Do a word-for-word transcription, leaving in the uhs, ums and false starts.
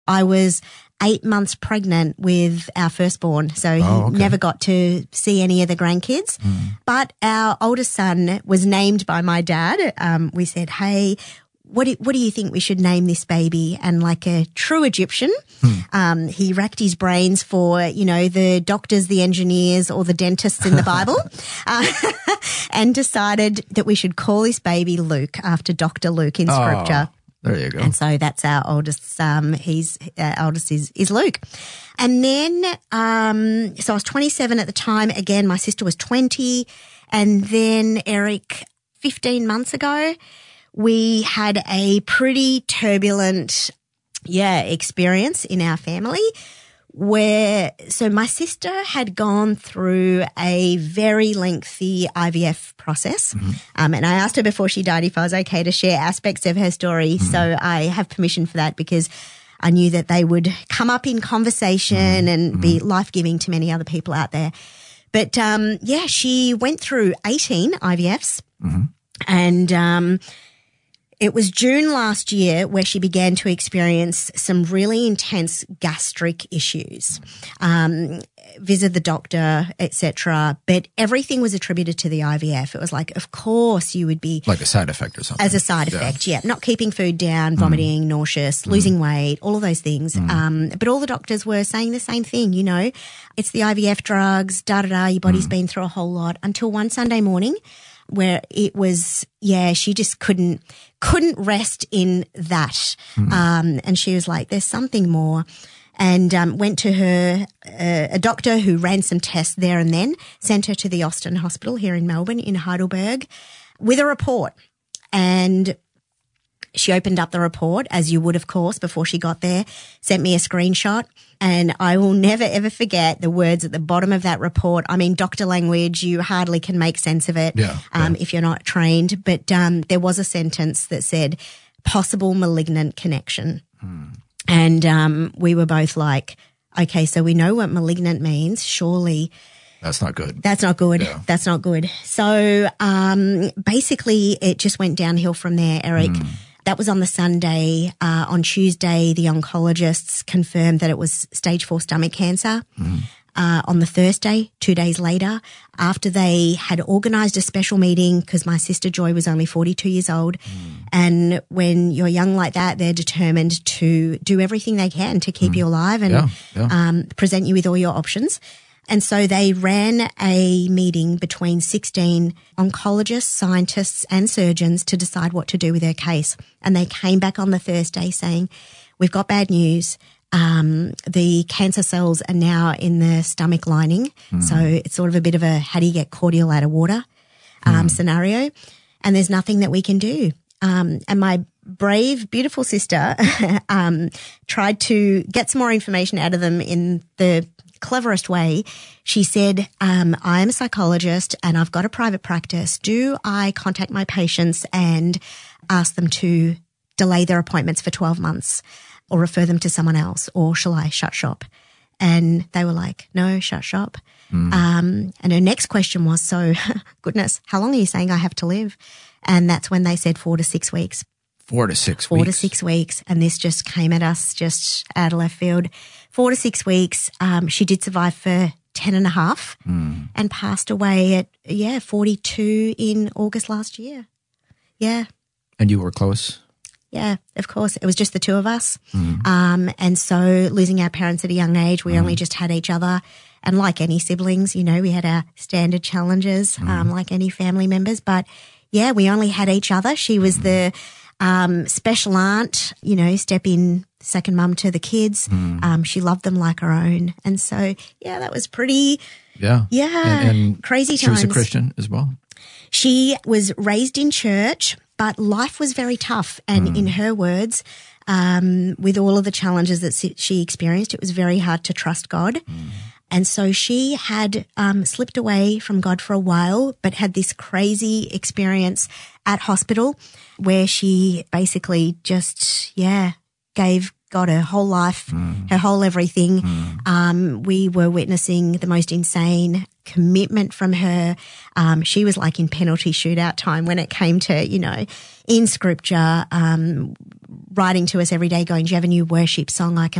I was eight months pregnant with our firstborn, so he Oh, okay. never got to see any of the grandkids. Mm. But our oldest son was named by my dad. Um, we said, hey, what do, what do you think we should name this baby? And like a true Egyptian, Hmm. um, he racked his brains for, you know, the doctors, the engineers, or the dentists in the Bible, uh, and decided that we should call this baby Luke after Doctor Luke in Scripture. Oh, there you go. And so that's our oldest. Um, he's uh, oldest is is Luke, and then um, so I was twenty-seven at the time. Again, my sister was twenty, and then Eric, fifteen months ago, we had a pretty turbulent, yeah, experience in our family. Where, so my sister had gone through a very lengthy I V F process. Mm-hmm. Um, and I asked her before she died if I was okay to share aspects of her story. Mm-hmm. So I have permission for that because I knew that they would come up in conversation mm-hmm. and mm-hmm. be life-giving to many other people out there. But, um, yeah, she went through eighteen I V Fs mm-hmm. and, um, it was June last year where she began to experience some really intense gastric issues. Um, visit the doctor, et cetera. But everything was attributed to the I V F. It was like, of course you would be like a side effect or something. As a side effect, yeah. yeah. Not keeping food down, vomiting, mm. nauseous, mm. losing weight, all of those things. Mm. Um, but all the doctors were saying the same thing, you know, it's the I V F drugs, da da da. Your body's mm. been through a whole lot until one Sunday morning, where it was, yeah, she just couldn't, couldn't rest in that. Mm. Um, and she was like, there's something more. And, um, went to her, uh, a doctor who ran some tests there and then, sent her to the Austin Hospital here in Melbourne in Heidelberg with a report. And she opened up the report, as you would, of course, before she got there, sent me a screenshot. And I will never, ever forget the words at the bottom of that report. I mean, doctor language, you hardly can make sense of it yeah, um, yeah. if you're not trained. But um, there was a sentence that said, possible malignant connection. Hmm. And um, we were both like, okay, so we know what malignant means. Surely that's not good. That's not good. Yeah. That's not good. So um, basically it just went downhill from there, Eric. Hmm. That was on the Sunday. Uh, on Tuesday, the oncologists confirmed that it was stage four stomach cancer. Mm. Uh, on the Thursday, two days later, after they had organised a special meeting, because my sister Joy was only forty-two years old. Mm. And when you're young like that, they're determined to do everything they can to keep mm. you alive and yeah, yeah. Um, present you with all your options. And so they ran a meeting between sixteen oncologists, scientists and surgeons to decide what to do with her case. And they came back on the Thursday saying, we've got bad news. Um, the cancer cells are now in the stomach lining. Mm. So it's sort of a bit of a how do you get cordial out of water um, mm. scenario. And there's nothing that we can do. Um, and my brave, beautiful sister um, tried to get some more information out of them in the cleverest way. She said, um, I'm a psychologist and I've got a private practice. Do I contact my patients and ask them to delay their appointments for twelve months or refer them to someone else, or shall I shut shop? And they were like, no, shut shop. Mm. Um, and her next question was, so goodness, how long are you saying I have to live? And that's when they said four to six weeks. Four to six four weeks. Four to six weeks. And this just came at us just out of left field. Four to six weeks. Um, she did survive for ten and a half mm. and passed away at, yeah, forty-two in August last year. Yeah. And you were close? Yeah, of course. It was just the two of us. Mm. Um, and so losing our parents at a young age, we mm. only just had each other. And like any siblings, you know, we had our standard challenges, mm. um, like any family members. But yeah, we only had each other. She was mm. the um, special aunt, you know, step in second mum to the kids. Mm. Um, she loved them like her own. And so, yeah, that was pretty, yeah, yeah, and, and crazy she times. She was a Christian as well? She was raised in church, but life was very tough. And mm. in her words, um, with all of the challenges that she experienced, it was very hard to trust God. Mm. And so she had um, slipped away from God for a while, but had this crazy experience at hospital where she basically just, yeah, gave God, her whole life, mm. her whole everything. Mm. Um, we were witnessing the most insane commitment from her. Um, she was like in penalty shootout time when it came to, you know, in scripture, um, writing to us every day going, do you have a new worship song I can